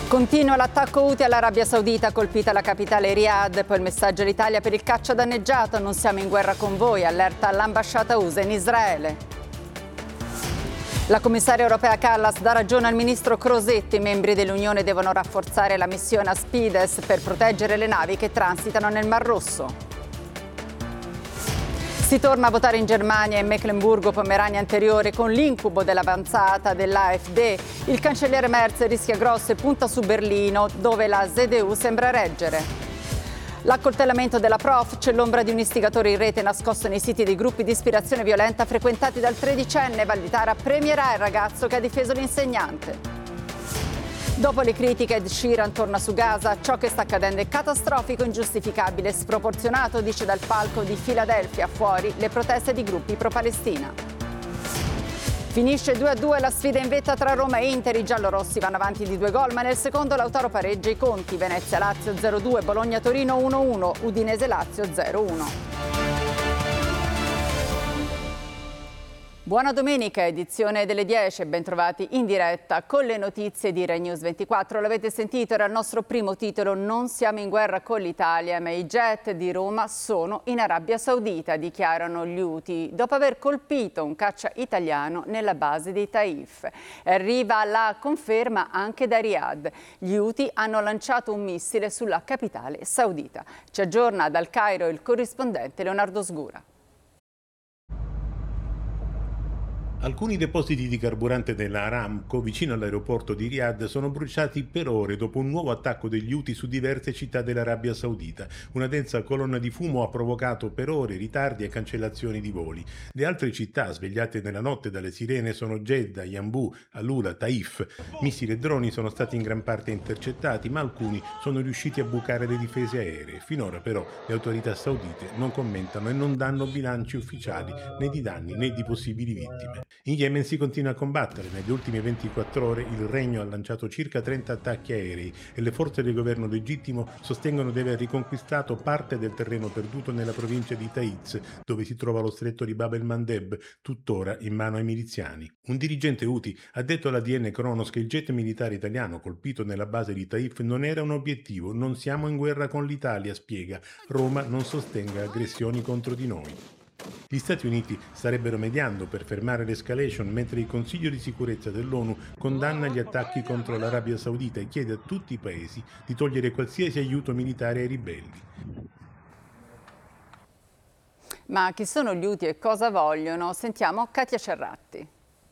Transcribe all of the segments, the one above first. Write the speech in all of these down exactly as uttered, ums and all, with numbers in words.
Continua l'attacco Houthi all'Arabia Saudita, colpita la capitale Riyadh. Poi il messaggio all'Italia: per il caccia danneggiato, non siamo in guerra con voi, allerta l'ambasciata U S A in Israele. La commissaria europea Kallas dà ragione al ministro Crosetto: i membri dell'Unione devono rafforzare la missione Aspides per proteggere le navi che transitano nel Mar Rosso. Si torna a votare in Germania e Meclemburgo-Pomerania Anteriore con l'incubo dell'avanzata dell'AfD. Il cancelliere Merz rischia grosso e punta su Berlino, dove la Z D U sembra reggere. L'accoltellamento della prof, c'è l'ombra di un istigatore in rete nascosto nei siti dei gruppi di ispirazione violenta frequentati dal tredicenne. Valditara premierà il ragazzo che ha difeso l'insegnante. Dopo le critiche, Ed Sheeran torna su Gaza. Ciò che sta accadendo è catastrofico, ingiustificabile, sproporzionato, dice dal palco di Filadelfia. Fuori le proteste di gruppi pro-Palestina. Finisce due a due la sfida in vetta tra Roma e Inter. I giallorossi vanno avanti di due gol, ma nel secondo Lautaro pareggia i conti. Venezia-Lazio zero a due, Bologna-Torino uno a uno, Udinese-Lazio zero a uno. Buona domenica, edizione delle dieci, ben trovati in diretta con le notizie di Rai News ventiquattro. L'avete sentito, era il nostro primo titolo: non siamo in guerra con l'Italia, ma i jet di Roma sono in Arabia Saudita, dichiarano gli Houthi, dopo aver colpito un caccia italiano nella base di Taif. Arriva la conferma anche da Riyadh. Gli Houthi hanno lanciato un missile sulla capitale saudita. Ci aggiorna dal Cairo il corrispondente Leonardo Sgura. Alcuni depositi di carburante della Aramco vicino all'aeroporto di Riyadh sono bruciati per ore dopo un nuovo attacco degli Houthi su diverse città dell'Arabia Saudita. Una densa colonna di fumo ha provocato per ore ritardi e cancellazioni di voli. Le altre città svegliate nella notte dalle sirene sono Jeddah, Yanbu, Alula, Taif. Missili e droni sono stati in gran parte intercettati, ma alcuni sono riusciti a bucare le difese aeree. Finora però le autorità saudite non commentano e non danno bilanci ufficiali né di danni né di possibili vittime. In Yemen si continua a combattere. Negli ultimi ventiquattro ore il Regno ha lanciato circa trenta attacchi aerei e le forze del governo legittimo sostengono di aver riconquistato parte del terreno perduto nella provincia di Taiz, dove si trova lo stretto di Bab el-Mandeb, tuttora in mano ai miliziani. Un dirigente Houthi ha detto alla D N Kronos che il jet militare italiano colpito nella base di Taif non era un obiettivo. Non siamo in guerra con l'Italia, spiega. Roma non sostenga aggressioni contro di noi. Gli Stati Uniti starebbero mediando per fermare l'escalation, mentre il Consiglio di sicurezza dell'ONU condanna gli attacchi contro l'Arabia Saudita e chiede a tutti i paesi di togliere qualsiasi aiuto militare ai ribelli. Ma chi sono gli Houthi e cosa vogliono? Sentiamo Katia Cerratti.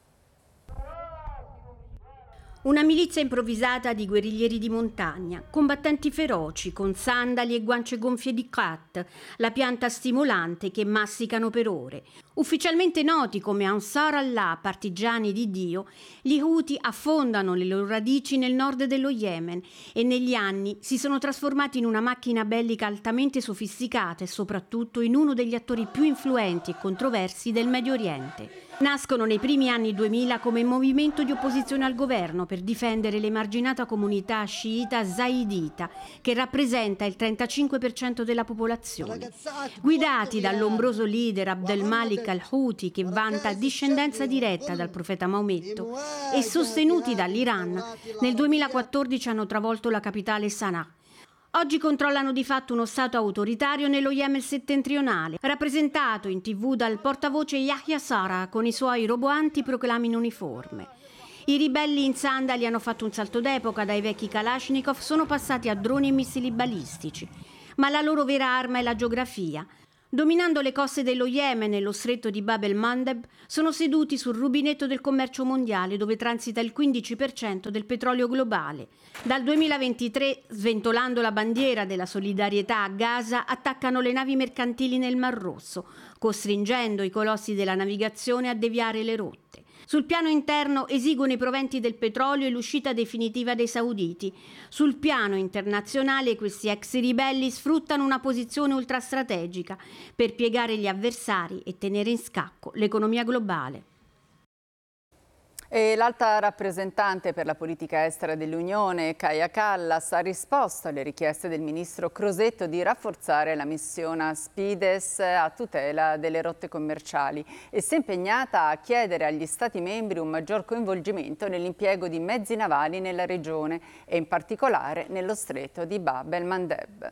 Una milizia improvvisata di guerriglieri di montagna, combattenti feroci con sandali e guance gonfie di khat, la pianta stimolante che massicano per ore. Ufficialmente noti come Ansar Allah, partigiani di Dio, gli Houthi affondano le loro radici nel nord dello Yemen e negli anni si sono trasformati in una macchina bellica altamente sofisticata e soprattutto in uno degli attori più influenti e controversi del Medio Oriente. Nascono nei primi anni duemila come movimento di opposizione al governo per difendere l'emarginata comunità sciita zaidita, che rappresenta il trentacinque per cento della popolazione. Guidati dall'ombroso leader Abdel Malik al-Houthi, che vanta discendenza diretta dal profeta Maometto, e sostenuti dall'Iran, nel duemilaquattordici hanno travolto la capitale Sana'a. Oggi controllano di fatto uno stato autoritario nello Yemen settentrionale, rappresentato in tv dal portavoce Yahya Sara con i suoi roboanti proclami in uniforme. I ribelli in sandali hanno fatto un salto d'epoca, dai vecchi Kalashnikov sono passati a droni e missili balistici, ma la loro vera arma è la geografia. Dominando le coste dello Yemen e lo stretto di Bab el-Mandeb, sono seduti sul rubinetto del commercio mondiale, dove transita il quindici per cento del petrolio globale. Dal duemilaventitré, sventolando la bandiera della solidarietà a Gaza, attaccano le navi mercantili nel Mar Rosso, costringendo i colossi della navigazione a deviare le rotte. Sul piano interno esigono i proventi del petrolio e l'uscita definitiva dei sauditi. Sul piano internazionale questi ex ribelli sfruttano una posizione ultrastrategica per piegare gli avversari e tenere in scacco l'economia globale. E l'alta rappresentante per la politica estera dell'Unione, Kaja Kallas, ha risposto alle richieste del ministro Crosetto di rafforzare la missione Aspides a tutela delle rotte commerciali e si è impegnata a chiedere agli Stati membri un maggior coinvolgimento nell'impiego di mezzi navali nella regione e in particolare nello stretto di Bab el-Mandeb.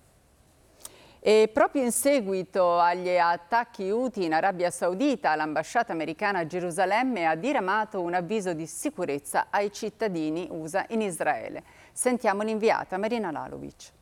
E proprio in seguito agli attacchi Houthi in Arabia Saudita, l'ambasciata americana a Gerusalemme ha diramato un avviso di sicurezza ai cittadini U S A in Israele. Sentiamo l'inviata Marina Lalovic.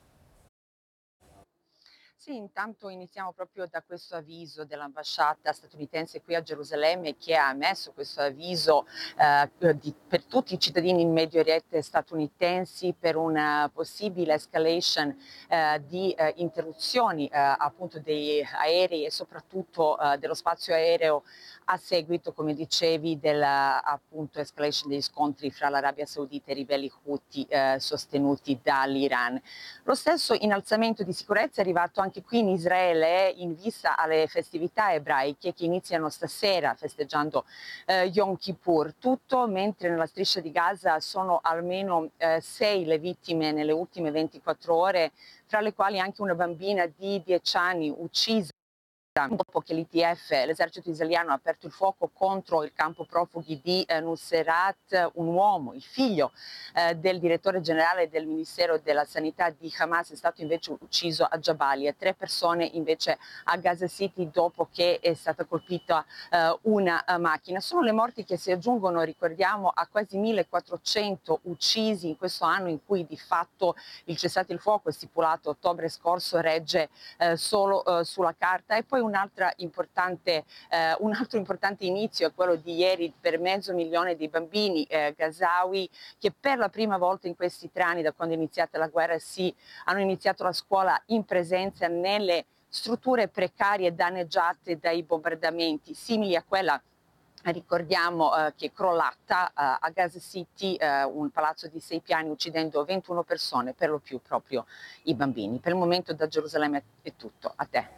Sì, intanto iniziamo proprio da questo avviso dell'ambasciata statunitense qui a Gerusalemme, che ha emesso questo avviso eh, di, per tutti i cittadini in Medio Oriente statunitensi per una possibile escalation eh, di eh, interruzioni eh, appunto dei aerei e soprattutto eh, dello spazio aereo a seguito, come dicevi, della appunto escalation degli scontri fra l'Arabia Saudita e i ribelli Houthi eh, sostenuti dall'Iran. Lo stesso innalzamento di sicurezza è arrivato anche qui in Israele in vista alle festività ebraiche che iniziano stasera festeggiando eh, Yom Kippur. Tutto mentre nella striscia di Gaza sono almeno eh, sei le vittime nelle ultime ventiquattro ore, fra le quali anche una bambina di dieci anni uccisa dopo che l'I T F, l'esercito israeliano, ha aperto il fuoco contro il campo profughi di eh, Nuseirat. Un uomo, il figlio eh, del direttore generale del Ministero della Sanità di Hamas, è stato invece ucciso a Jabalia, tre persone invece a Gaza City dopo che è stata colpita eh, una uh, macchina. Sono le morti che si aggiungono, ricordiamo, a quasi millequattrocento uccisi in questo anno in cui di fatto il cessate il fuoco stipulato ottobre scorso regge eh, solo eh, sulla carta. E poi un'altra importante, eh, un altro importante inizio è quello di ieri per mezzo milione di bambini eh, gazawi che per la prima volta in questi tre anni da quando è iniziata la guerra si hanno iniziato la scuola in presenza nelle strutture precarie danneggiate dai bombardamenti, simili a quella ricordiamo eh, che è crollata eh, a Gaza City, eh, un palazzo di sei piani uccidendo ventuno persone, per lo più proprio i bambini. Per il momento da Gerusalemme è tutto, a te.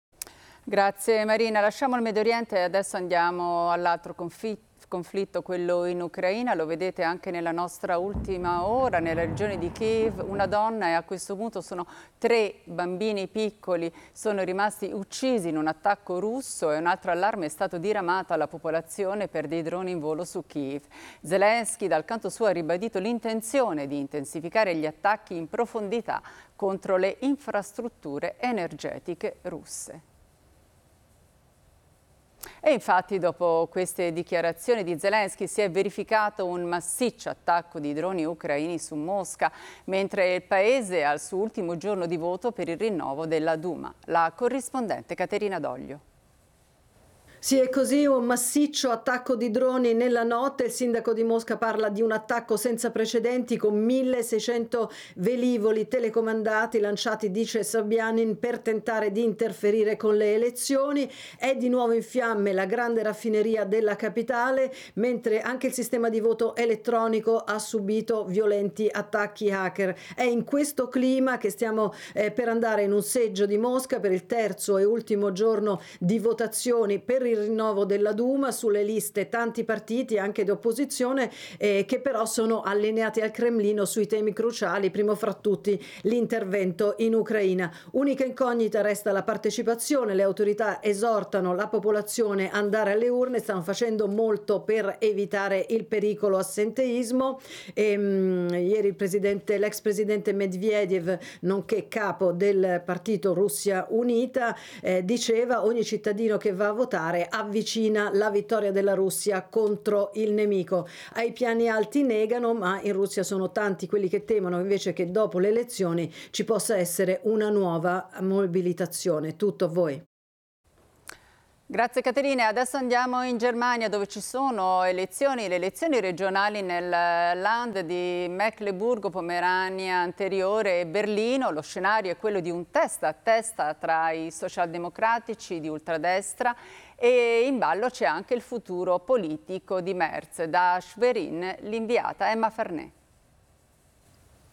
Grazie Marina, lasciamo il Medio Oriente e adesso andiamo all'altro conflitto, quello in Ucraina. Lo vedete anche nella nostra ultima ora, nella regione di Kiev. Una donna e a questo punto sono tre bambini piccoli sono rimasti uccisi in un attacco russo e un altro allarme è stato diramato alla popolazione per dei droni in volo su Kiev. Zelensky dal canto suo ha ribadito l'intenzione di intensificare gli attacchi in profondità contro le infrastrutture energetiche russe. E infatti dopo queste dichiarazioni di Zelensky si è verificato un massiccio attacco di droni ucraini su Mosca, mentre il paese è al suo ultimo giorno di voto per il rinnovo della Duma. La corrispondente Caterina Doglio. Sì, è così, un massiccio attacco di droni nella notte. Il sindaco di Mosca parla di un attacco senza precedenti con milleseicento velivoli telecomandati lanciati, dice Sobyanin, per tentare di interferire con le elezioni. È di nuovo in fiamme la grande raffineria della capitale, mentre anche il sistema di voto elettronico ha subito violenti attacchi hacker. È in questo clima che stiamo eh, per andare in un seggio di Mosca per il terzo e ultimo giorno di votazioni per il il rinnovo della Duma. Sulle liste tanti partiti anche di opposizione eh, che però sono allineati al Cremlino sui temi cruciali, primo fra tutti l'intervento in Ucraina. Unica incognita resta la partecipazione. Le autorità esortano la popolazione a andare alle urne, stanno facendo molto per evitare il pericolo assenteismo. E, mh, ieri il presidente, l'ex presidente Medvedev, nonché capo del partito Russia Unita, eh, diceva: ogni cittadino che va a votare avvicina la vittoria della Russia contro il nemico. Ai piani alti negano, ma in Russia sono tanti quelli che temono invece che dopo le elezioni ci possa essere una nuova mobilitazione. Tutto a voi. Grazie Caterina. Adesso andiamo in Germania dove ci sono elezioni, le elezioni regionali nel Land di Mecleburgo-Pomerania Anteriore e Berlino. Lo scenario è quello di un testa a testa tra i socialdemocratici di ultradestra e in ballo c'è anche il futuro politico di Merz. Da Schwerin l'inviata Emma Farnet.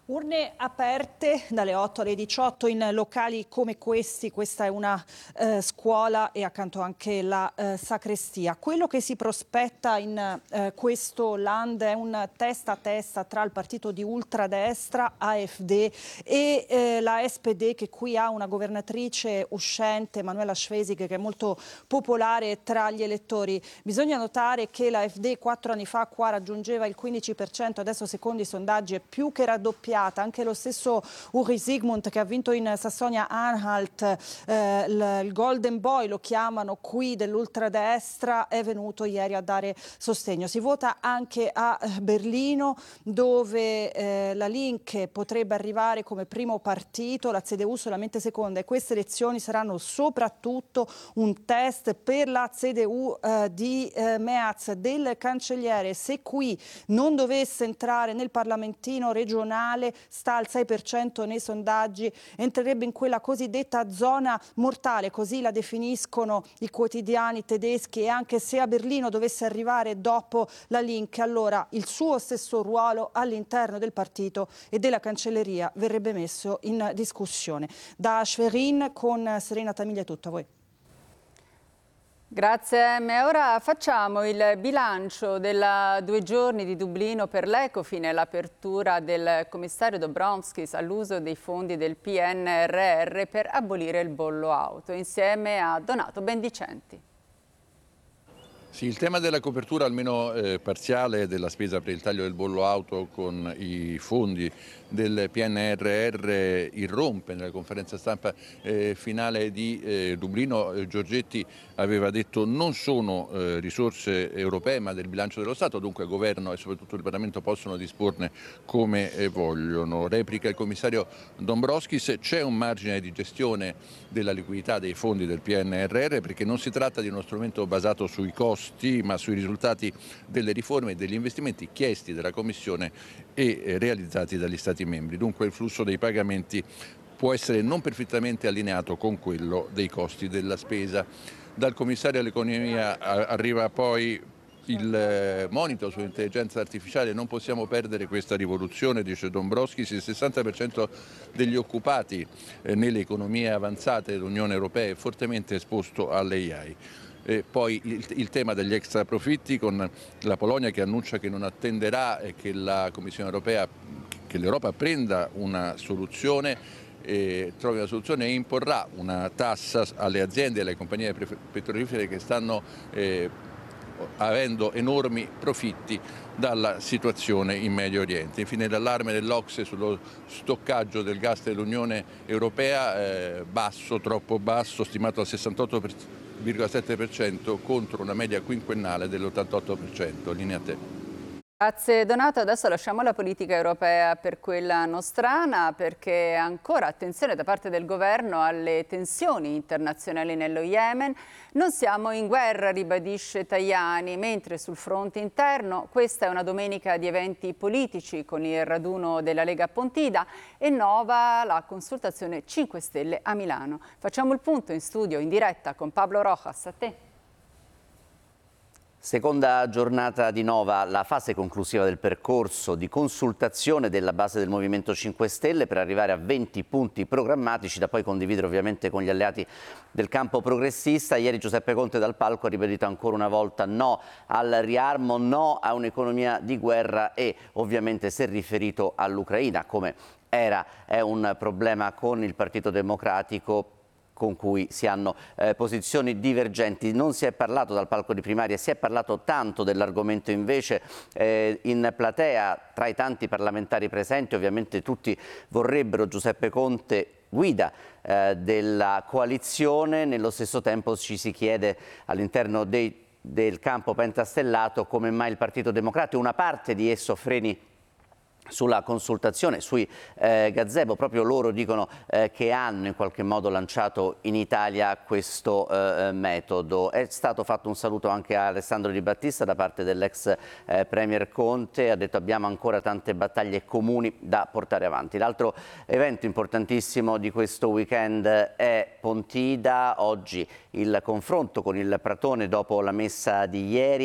Urne aperte dalle otto alle diciotto in locali come questi. Questa è una eh, scuola e accanto anche la eh, sacrestia. Quello che si prospetta in eh, questo land è un testa a testa tra il partito di ultradestra A F D e eh, la S P D, che qui ha una governatrice uscente, Manuela Schwesig, che è molto popolare tra gli elettori. Bisogna notare che la A F D quattro anni fa qua raggiungeva il quindici per cento, adesso secondo i sondaggi è più che raddoppiata. Anche lo stesso Uri Sigmund, che ha vinto in Sassonia-Anhalt, eh, il, il Golden Boy lo chiamano qui dell'ultradestra, è venuto ieri a dare sostegno. Si vota anche a Berlino, dove eh, la Linke potrebbe arrivare come primo partito, la C D U solamente seconda, e queste elezioni saranno soprattutto un test per la C D U eh, di eh, Merz, del cancelliere. Se qui non dovesse entrare nel parlamentino regionale, sta al sei per cento nei sondaggi, entrerebbe in quella cosiddetta zona mortale, così la definiscono i quotidiani tedeschi, e anche se a Berlino dovesse arrivare dopo la Linke, allora il suo stesso ruolo all'interno del partito e della cancelleria verrebbe messo in discussione. Da Schwerin con Serena Tamiglia è tutto, a voi. Grazie Emme. Ora facciamo il bilancio dei due giorni di Dublino per l'Ecofin e l'apertura del commissario Dombrovskis all'uso dei fondi del P N R R per abolire il bollo auto, insieme a Donato Bendicenti. Sì, il tema della copertura almeno eh, parziale della spesa per il taglio del bollo auto con i fondi del P N R R irrompe nella conferenza stampa eh, finale di eh, Dublino. eh, Giorgetti aveva detto non sono eh, risorse europee ma del bilancio dello Stato, dunque il governo e soprattutto il Parlamento possono disporne come eh, vogliono. Replica il commissario Dombrovskis: c'è un margine di gestione della liquidità dei fondi del P N R R perché non si tratta di uno strumento basato sui costi ma sui risultati delle riforme e degli investimenti chiesti dalla Commissione e realizzati dagli Stati membri. Dunque il flusso dei pagamenti può essere non perfettamente allineato con quello dei costi della spesa. Dal commissario all'economia arriva poi il monito sull'intelligenza artificiale. Non possiamo perdere questa rivoluzione, dice Dombrovskis. Il sessanta per cento degli occupati nelle economie avanzate dell'Unione Europea è fortemente esposto all'A I. E poi il, il tema degli extra profitti, con la Polonia che annuncia che non attenderà e che la Commissione europea, che l'Europa prenda una soluzione, e trovi una soluzione e imporrà una tassa alle aziende e alle compagnie petrolifere che stanno eh, avendo enormi profitti dalla situazione in Medio Oriente. Infine l'allarme dell'O C S E sullo stoccaggio del gas dell'Unione Europea, eh, basso, troppo basso, stimato al sessantotto virgola sette per cento contro una media quinquennale dell'ottantotto per cento. Linea a te. Grazie Donato, adesso lasciamo la politica europea per quella nostrana, perché ancora attenzione da parte del governo alle tensioni internazionali nello Yemen. Non siamo in guerra, ribadisce Tajani, mentre sul fronte interno questa è una domenica di eventi politici con il raduno della Lega a Pontida e Nova la consultazione cinque Stelle a Milano. Facciamo il punto in studio in diretta con Pablo Rojas. A te. Seconda giornata di Nova, la fase conclusiva del percorso di consultazione della base del Movimento cinque Stelle per arrivare a venti punti programmatici da poi condividere ovviamente con gli alleati del campo progressista. Ieri Giuseppe Conte dal palco ha ribadito ancora una volta no al riarmo, no a un'economia di guerra e ovviamente si è riferito all'Ucraina, come era è un problema con il Partito Democratico con cui si hanno eh, posizioni divergenti. Non si è parlato dal palco di primaria, si è parlato tanto dell'argomento invece eh, in platea tra i tanti parlamentari presenti. Ovviamente tutti vorrebbero Giuseppe Conte guida eh, della coalizione. Nello stesso tempo ci si chiede all'interno dei, del campo pentastellato come mai il Partito Democratico, una parte di esso freni sulla consultazione, sui eh, gazebo. Proprio loro dicono eh, che hanno in qualche modo lanciato in Italia questo eh, metodo. È stato fatto un saluto anche a Alessandro Di Battista da parte dell'ex eh, Premier Conte, ha detto abbiamo ancora tante battaglie comuni da portare avanti. L'altro evento importantissimo di questo weekend è Pontida, oggi il confronto con il Pratone dopo la messa di ieri.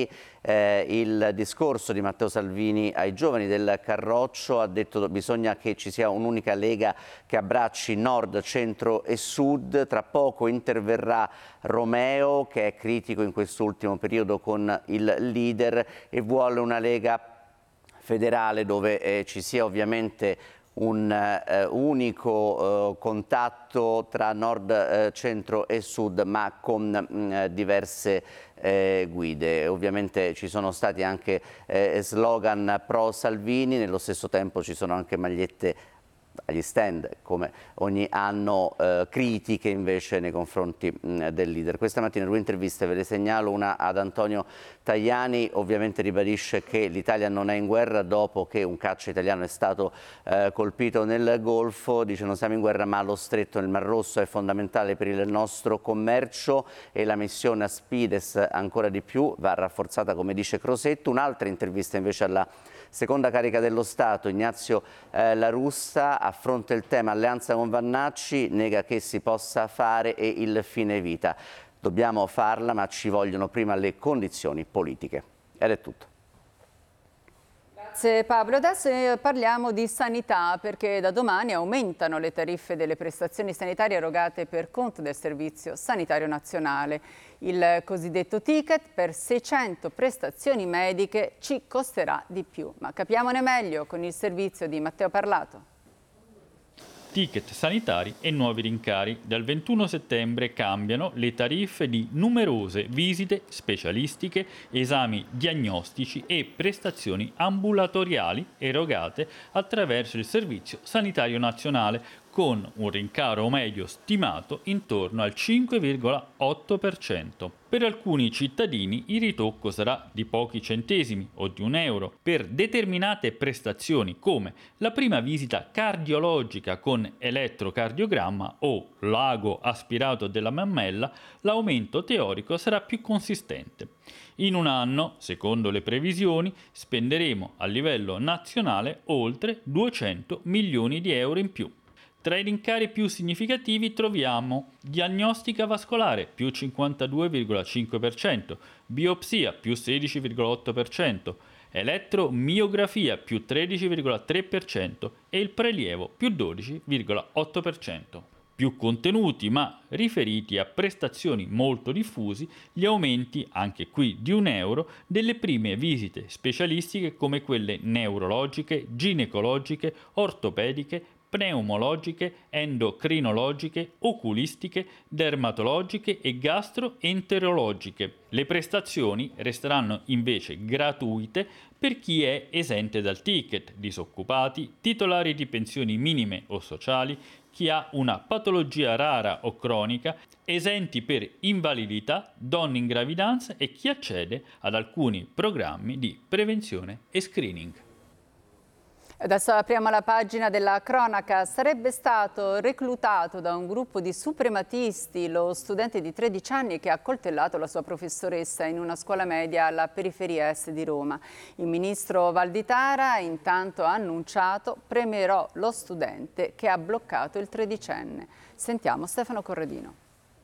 eh, il discorso di Matteo Salvini ai giovani del Carroccio. Ha detto che bisogna che ci sia un'unica lega che abbracci nord, centro e sud. Tra poco interverrà Romeo, che è critico in quest'ultimo periodo con il leader e vuole una lega federale dove eh, ci sia ovviamente un eh, unico eh, contatto tra nord, eh, centro e sud, ma con mh, diverse eh, guide. Ovviamente ci sono stati anche eh, slogan pro Salvini, nello stesso tempo ci sono anche magliette agli stand, come ogni anno, eh, critiche invece nei confronti mh, del leader. Questa mattina due interviste, ve le segnalo, una ad Antonio Tajani. Ovviamente ribadisce che l'Italia non è in guerra dopo che un caccia italiano è stato eh, colpito nel Golfo. Dice: non siamo in guerra, ma lo stretto nel Mar Rosso è fondamentale per il nostro commercio e la missione Aspides ancora di più va rafforzata, come dice Crosetto. Un'altra intervista invece alla seconda carica dello Stato, Ignazio eh, La Russa affronta il tema alleanza con Vannacci, nega che si possa fare e il fine vita. Dobbiamo farla, ma ci vogliono prima le condizioni politiche. Ed è tutto. Grazie Pablo. Adesso parliamo di sanità, perché da domani aumentano le tariffe delle prestazioni sanitarie erogate per conto del Servizio Sanitario Nazionale. Il cosiddetto ticket per seicento prestazioni mediche ci costerà di più. Ma capiamone meglio con il servizio di Matteo Parlato. Ticket sanitari e nuovi rincari. Dal ventuno settembre cambiano le tariffe di numerose visite specialistiche, esami diagnostici e prestazioni ambulatoriali erogate attraverso il Servizio Sanitario Nazionale, con un rincaro medio stimato intorno al cinque virgola otto per cento. Per alcuni cittadini il ritocco sarà di pochi centesimi o di un euro. Per determinate prestazioni come la prima visita cardiologica con elettrocardiogramma o l'ago aspirato della mammella, l'aumento teorico sarà più consistente. In un anno, secondo le previsioni, spenderemo a livello nazionale oltre duecento milioni di euro in più. Tra i rincari più significativi troviamo diagnostica vascolare più cinquantadue virgola cinque per cento, biopsia più sedici virgola otto per cento, elettromiografia più tredici virgola tre per cento e il prelievo più dodici virgola otto per cento. Più contenuti, ma riferiti a prestazioni molto diffusi, gli aumenti, anche qui di un euro, delle prime visite specialistiche come quelle neurologiche, ginecologiche, ortopediche, pneumologiche, endocrinologiche, oculistiche, dermatologiche e gastroenterologiche. Le prestazioni resteranno invece gratuite per chi è esente dal ticket, disoccupati, titolari di pensioni minime o sociali, chi ha una patologia rara o cronica, esenti per invalidità, donne in gravidanza e chi accede ad alcuni programmi di prevenzione e screening. Adesso apriamo la pagina della cronaca. Sarebbe stato reclutato da un gruppo di suprematisti lo studente di tredici anni che ha accoltellato la sua professoressa in una scuola media alla periferia est di Roma. Il ministro Valditara intanto ha annunciato: premierò lo studente che ha bloccato il tredicenne. Sentiamo Stefano Corradino.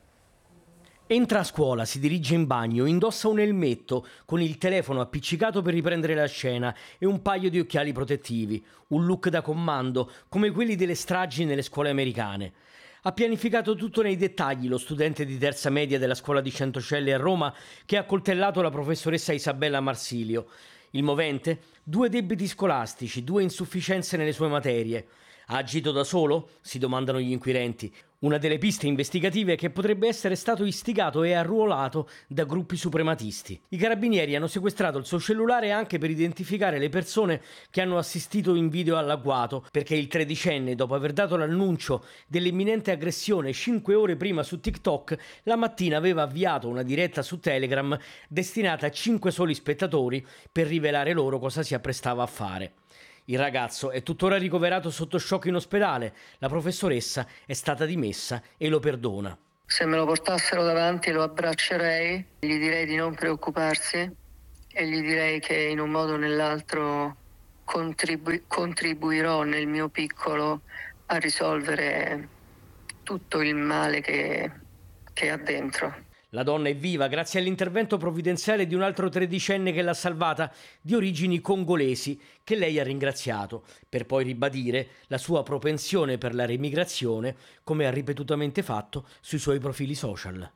Entra a scuola, si dirige in bagno, indossa un elmetto con il telefono appiccicato per riprendere la scena e un paio di occhiali protettivi, un look da comando come quelli delle stragi nelle scuole americane. Ha pianificato tutto nei dettagli lo studente di terza media della scuola di Centocelle a Roma che ha accoltellato la professoressa Isabella Marsilio. Il movente? Due debiti scolastici, due insufficienze nelle sue materie. Ha agito da solo? Si domandano gli inquirenti. Una delle piste investigative è che potrebbe essere stato istigato e arruolato da gruppi suprematisti. I carabinieri hanno sequestrato il suo cellulare anche per identificare le persone che hanno assistito in video all'agguato, perché il tredicenne, dopo aver dato l'annuncio dell'imminente aggressione cinque ore prima su TikTok, la mattina aveva avviato una diretta su Telegram destinata a cinque soli spettatori per rivelare loro cosa si apprestava a fare. Il ragazzo è tuttora ricoverato sotto shock in ospedale. La professoressa è stata dimessa e lo perdona. Se me lo portassero davanti lo abbraccerei, gli direi di non preoccuparsi e gli direi che in un modo o nell'altro contribu- contribuirò nel mio piccolo a risolvere tutto il male che, che ha dentro. La donna è viva grazie all'intervento provvidenziale di un altro tredicenne che l'ha salvata, di origini congolesi, che lei ha ringraziato, per poi ribadire la sua propensione per la riemigrazione, come ha ripetutamente fatto sui suoi profili social.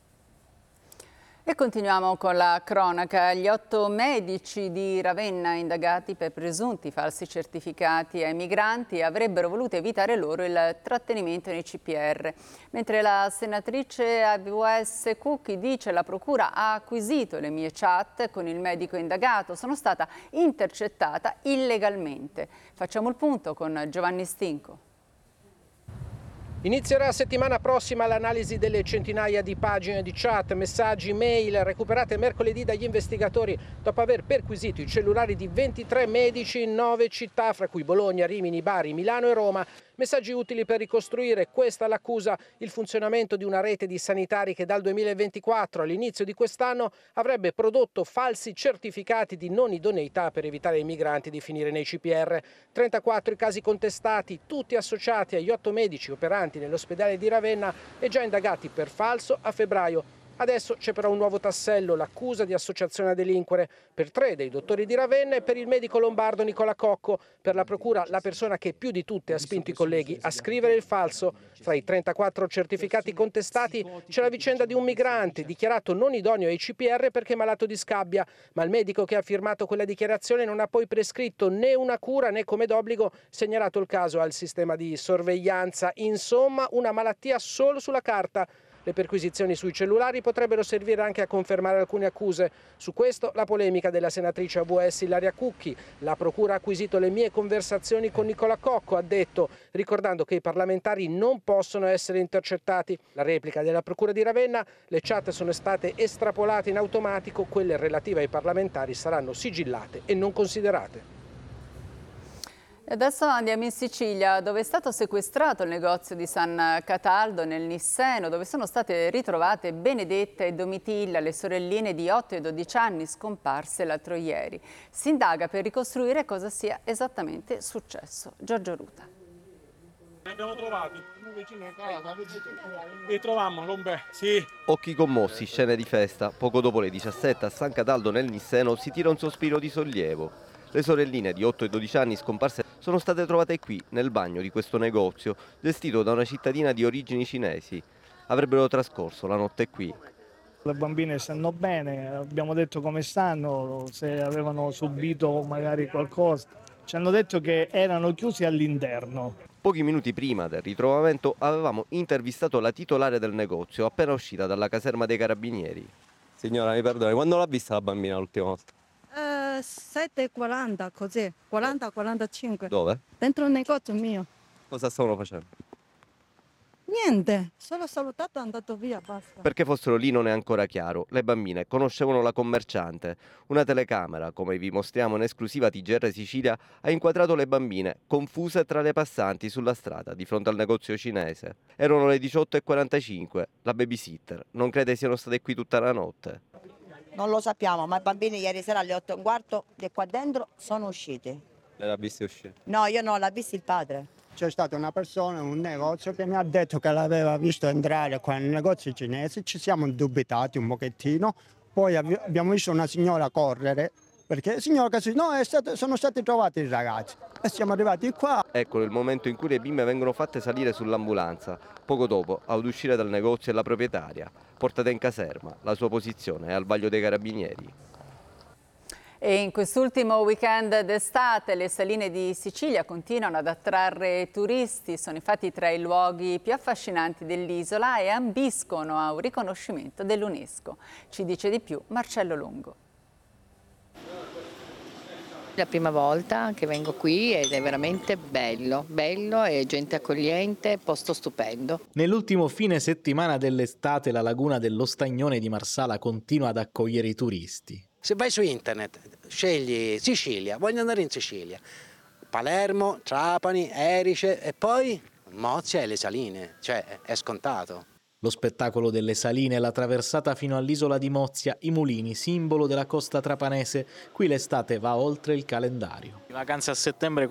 E continuiamo con la cronaca. Gli otto medici di Ravenna indagati per presunti falsi certificati ai migranti avrebbero voluto evitare loro il trattenimento nei C P R. Mentre la senatrice A V S Cucchi dice la procura ha acquisito le mie chat con il medico indagato, sono stata intercettata illegalmente. Facciamo il punto con Giovanni Stinco. Inizierà settimana prossima l'analisi delle centinaia di pagine di chat, messaggi, mail recuperate mercoledì dagli investigatori dopo aver perquisito i cellulari di ventitré medici in nove città, fra cui Bologna, Rimini, Bari, Milano e Roma. Messaggi utili per ricostruire, questa l'accusa, il funzionamento di una rete di sanitari che dal duemilaventiquattro all'inizio di quest'anno avrebbe prodotto falsi certificati di non idoneità per evitare ai migranti di finire nei C P R. trentaquattro i casi contestati, tutti associati agli otto medici operanti nell'ospedale di Ravenna e già indagati per falso a febbraio. Adesso c'è però un nuovo tassello, l'accusa di associazione a delinquere per tre dei dottori di Ravenna e per il medico lombardo Nicola Cocco. Per la procura la persona che più di tutte ha spinto i colleghi a scrivere il falso. Fra i trentaquattro certificati contestati c'è la vicenda di un migrante dichiarato non idoneo ai C P R perché malato di scabbia, ma il medico che ha firmato quella dichiarazione non ha poi prescritto né una cura né come d'obbligo segnalato il caso al sistema di sorveglianza. Insomma, una malattia solo sulla carta. Le perquisizioni sui cellulari potrebbero servire anche a confermare alcune accuse. Su questo la polemica della senatrice A V S Ilaria Cucchi. La procura ha acquisito le mie conversazioni con Nicola Cocco, ha detto, ricordando che i parlamentari non possono essere intercettati. La replica della procura di Ravenna, le chat sono state estrapolate in automatico, quelle relative ai parlamentari saranno sigillate e non considerate. E adesso andiamo in Sicilia, dove è stato sequestrato il negozio di San Cataldo nel Nisseno, dove sono state ritrovate Benedetta e Domitilla, le sorelline di otto e dodici anni scomparse l'altro ieri. Si indaga per ricostruire cosa sia esattamente successo. Giorgio Ruta. Li abbiamo trovati vicino a casa, li trovammo, Lombè, sì. Occhi commossi, scene di festa. Poco dopo le diciassette a San Cataldo nel Nisseno si tira un sospiro di sollievo. Le sorelline di otto e dodici anni scomparse sono state trovate qui, nel bagno di questo negozio, gestito da una cittadina di origini cinesi. Avrebbero trascorso la notte qui. Le bambine stanno bene, abbiamo detto come stanno, se avevano subito magari qualcosa. Ci hanno detto che erano chiusi all'interno. Pochi minuti prima del ritrovamento avevamo intervistato la titolare del negozio, appena uscita dalla caserma dei carabinieri. Signora, mi perdoni, quando l'ha vista la bambina l'ultima volta? Uh, sette e quaranta, così, quaranta quarantacinque. Dove? Dentro il negozio mio. Cosa stavano facendo? Niente, solo salutato e andato via, basta. Perché fossero lì non è ancora chiaro. Le bambine conoscevano la commerciante. Una telecamera, come vi mostriamo in esclusiva T G R Sicilia, ha inquadrato le bambine, confuse tra le passanti sulla strada, di fronte al negozio cinese. Erano le diciotto e quarantacinque. La babysitter non crede siano state qui tutta la notte. Non lo sappiamo, ma i bambini ieri sera alle otto e un quarto di qua dentro sono usciti. Lei l'ha vista uscire? No, io no, l'ha visto il padre. C'è stata una persona in un negozio che mi ha detto che l'aveva visto entrare qua nel negozio cinese, ci siamo dubitati un pochettino, poi abbiamo visto una signora correre, perché il signor Casino è stato, sono stati trovati i ragazzi e siamo arrivati qua. Ecco il momento in cui le bimbe vengono fatte salire sull'ambulanza. Poco dopo, ad uscire dal negozio è la proprietaria, portata in caserma. La sua posizione è al vaglio dei carabinieri. E in quest'ultimo weekend d'estate le saline di Sicilia continuano ad attrarre turisti, sono infatti tra i luoghi più affascinanti dell'isola e ambiscono a un riconoscimento dell'UNESCO. Ci dice di più Marcello Longo. La prima volta che vengo qui ed è veramente bello, bello e gente accogliente, posto stupendo. Nell'ultimo fine settimana dell'estate la laguna dello Stagnone di Marsala continua ad accogliere i turisti. Se vai su internet, scegli Sicilia, voglio andare in Sicilia, Palermo, Trapani, Erice e poi Mozia e le Saline, cioè è scontato. Lo spettacolo delle saline, la traversata fino all'isola di Mozia, i mulini, simbolo della costa trapanese. Qui l'estate va oltre il calendario. Le vacanze a settembre